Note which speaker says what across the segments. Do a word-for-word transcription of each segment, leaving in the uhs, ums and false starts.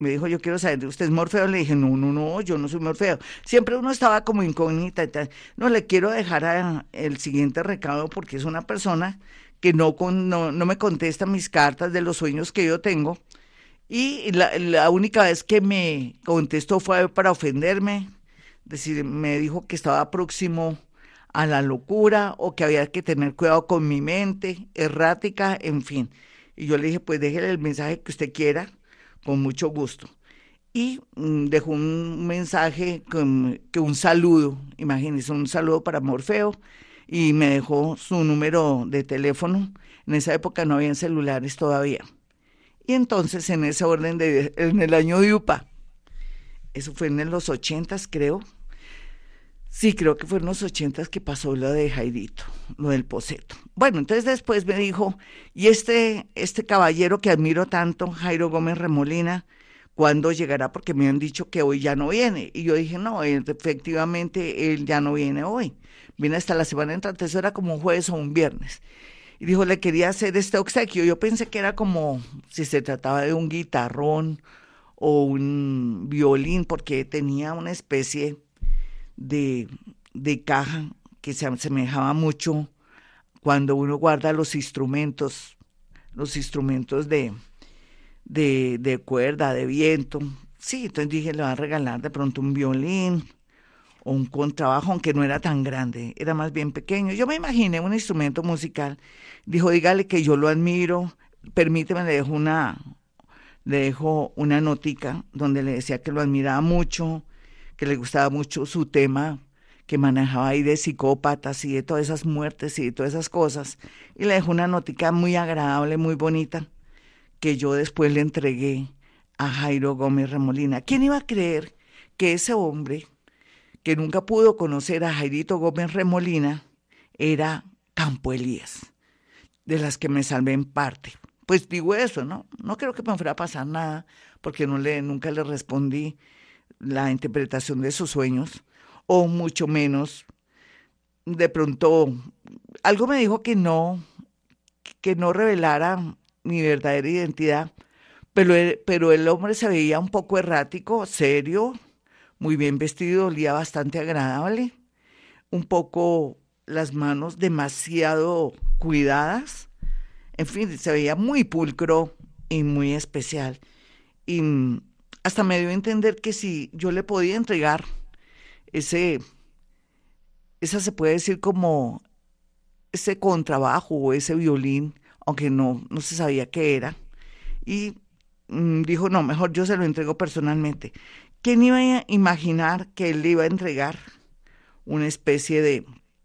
Speaker 1: Me dijo, yo quiero saber, ¿usted es Morfeo? Le dije, no, no, no, yo no soy Morfeo. Siempre uno estaba como incógnita y tal. No, le quiero dejar a- el siguiente recado porque es una persona que no, con, no, no me contesta mis cartas de los sueños que yo tengo. Y la, la única vez que me contestó fue para ofenderme, decir, me dijo que estaba próximo a la locura o que había que tener cuidado con mi mente errática, en fin. Y yo le dije, pues déjele el mensaje que usted quiera, con mucho gusto. Y mm, dejó un mensaje con, que un saludo, imagínense, un saludo para Morfeo, y me dejó su número de teléfono. En esa época no habían celulares todavía. Y entonces en ese orden de, en el año de UPA, eso fue en los ochentas, creo. Sí, creo que fue en los ochentas que pasó lo de Jairito, lo del Poseto. Bueno, entonces después me dijo, y este, este caballero que admiro tanto, Jairo Gómez Remolina, ¿cuándo llegará? Porque me han dicho que hoy ya no viene. Y yo dije, no, él- efectivamente él ya no viene hoy. Viene hasta la semana entrante, eso era como un jueves o un viernes. Y dijo, le quería hacer este obsequio. Yo pensé que era como si se trataba de un guitarrón o un violín, porque tenía una especie de, de caja que se asemejaba mucho cuando uno guarda los instrumentos, los instrumentos de, de, de cuerda, de viento. Sí, entonces dije, le va a regalar de pronto un violín o un contrabajo, aunque no era tan grande, era más bien pequeño. Yo me imaginé un instrumento musical. Dijo, dígale que yo lo admiro, permíteme, le dejo una, le dejo una notica donde le decía que lo admiraba mucho, que le gustaba mucho su tema que manejaba ahí de psicópatas y de todas esas muertes y de todas esas cosas. Y le dejó una notica muy agradable, muy bonita, que yo después le entregué a Jairo Gómez Remolina. ¿Quién iba a creer que ese hombre, que nunca pudo conocer a Jairito Gómez Remolina, era Campo Elías, de las que me salvé en parte? Pues digo eso, ¿no? No creo que me fuera a pasar nada, porque no le, nunca le respondí la interpretación de sus sueños, o mucho menos, de pronto, algo me dijo que no, que no revelara mi verdadera identidad, pero el, pero el hombre se veía un poco errático, serio, muy bien vestido, olía bastante agradable, un poco las manos demasiado cuidadas, en fin, se veía muy pulcro y muy especial. Y mm, hasta me dio a entender que si yo le podía entregar ese, esa se puede decir como ese contrabajo o ese violín, aunque no, no se sabía qué era, y mm, dijo, no, mejor yo se lo entrego personalmente. ¿Quién iba a imaginar que él le iba a entregar una especie de,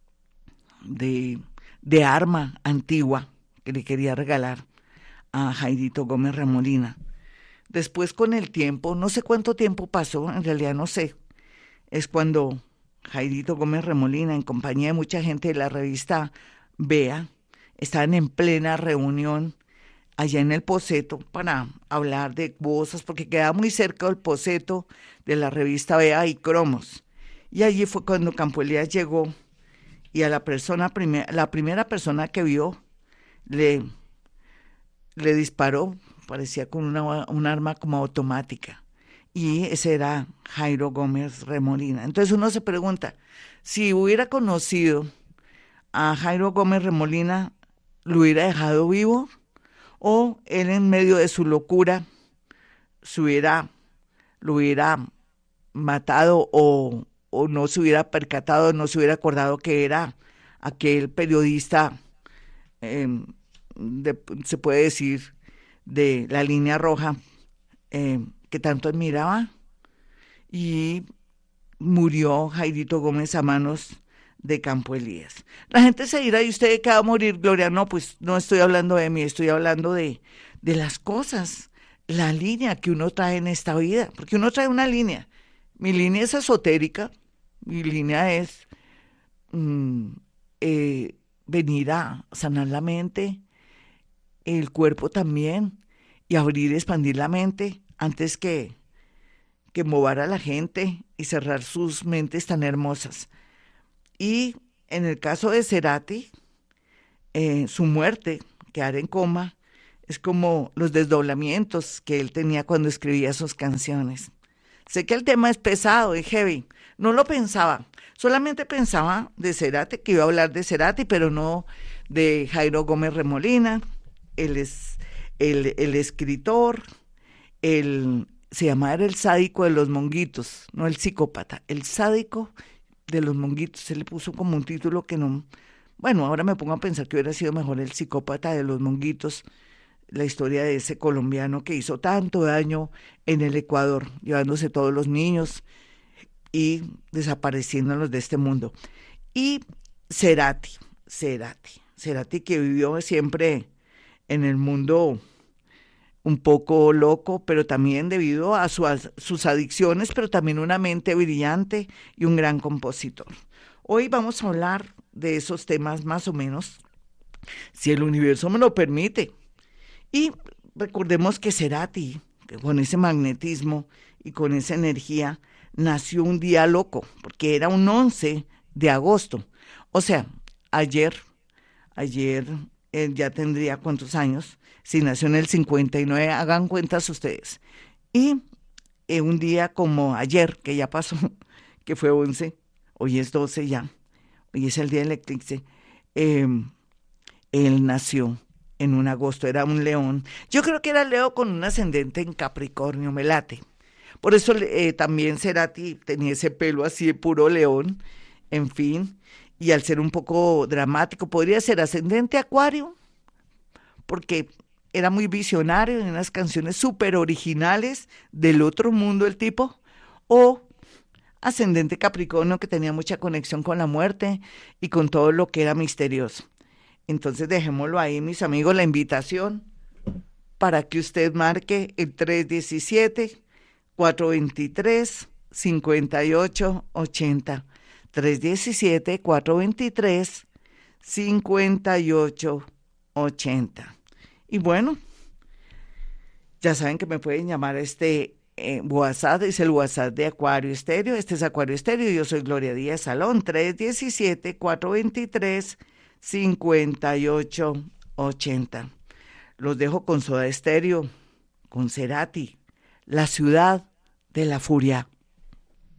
Speaker 1: de, de arma antigua que le quería regalar a Jairito Gómez Ramolina? Después con el tiempo, no sé cuánto tiempo pasó, en realidad no sé, es cuando Jairito Gómez Remolina, en compañía de mucha gente de la revista Vea, estaban en plena reunión allá en el Poseto para hablar de cosas, porque quedaba muy cerca del Poseto de la revista Vea y Cromos. Y allí fue cuando Campo Elías llegó y a la persona primer, la primera persona que vio le, le disparó, parecía con una, un arma como automática. Y ese era Jairo Gómez Remolina. Entonces uno se pregunta, si hubiera conocido a Jairo Gómez Remolina, ¿lo hubiera dejado vivo? ¿O él en medio de su locura se hubiera, lo hubiera matado o, o no se hubiera percatado, no se hubiera acordado que era aquel periodista, eh, de, se puede decir, de la línea roja, eh, que tanto admiraba? Y murió Jairito Gómez a manos de Campo Elías. La gente se dirá, ¿y usted de qué va a morir, Gloria? No, pues no estoy hablando de mí, estoy hablando de, de las cosas, la línea que uno trae en esta vida, porque uno trae una línea. Mi línea es esotérica, mi línea es mm, eh, venir a sanar la mente, el cuerpo también, y abrir y expandir la mente antes que, que mover a la gente y cerrar sus mentes tan hermosas. Y en el caso de Cerati, eh, su muerte, quedar en coma, Es como los desdoblamientos que él tenía cuando escribía sus canciones. Sé que el tema es pesado, es heavy. No lo pensaba. Solamente pensaba de Cerati, que iba a hablar de Cerati, pero no de Jairo Gómez Remolina, el, es, el, el escritor, el, se llamaba era el sádico de los monguitos, no el psicópata, el sádico de los monguitos. Se le puso como un título que no... Bueno, ahora me pongo a pensar que hubiera sido mejor el psicópata de los monguitos, la historia de ese colombiano que hizo tanto daño en el Ecuador, llevándose todos los niños y desapareciéndolos de este mundo. Y Cerati, Cerati, Cerati que vivió siempre en el mundo un poco loco, pero también debido a, su, a sus adicciones, pero también una mente brillante y un gran compositor. Hoy vamos a hablar de esos temas más o menos, si el universo me lo permite. Y recordemos que Cerati, que con ese magnetismo y con esa energía, nació un día loco, porque era un once de agosto. O sea, ayer, ayer él ya tendría cuántos años, si nació en el cincuenta y nueve, hagan cuentas ustedes. Y eh, un día como ayer, que ya pasó, que fue once, hoy es doce ya, hoy es el día del eclipse, eh, él nació en un agosto, era un león. Yo creo que era Leo con un ascendente en Capricornio, me late. Por eso eh, también Cerati tenía ese pelo así de puro león, en fin, y al ser un poco dramático, podría ser ascendente Acuario, porque era muy visionario en unas canciones súper originales del otro mundo el tipo, o ascendente Capricornio que tenía mucha conexión con la muerte y con todo lo que era misterioso. Entonces dejémoslo ahí, mis amigos, la invitación para que usted marque el tres diecisiete, cuatro veintitrés, cincuenta y ocho ochenta. tres diecisiete, cuatro veintitrés, cincuenta y ocho ochenta. Y bueno, ya saben que me pueden llamar a este eh, WhatsApp, es el WhatsApp de Acuario Estéreo. Este es Acuario Estéreo, yo soy Gloria Díaz Salón, tres diecisiete, cuatro veintitrés, cincuenta y ocho ochenta. Los dejo con Soda Stereo, con Cerati, La Ciudad de la Furia.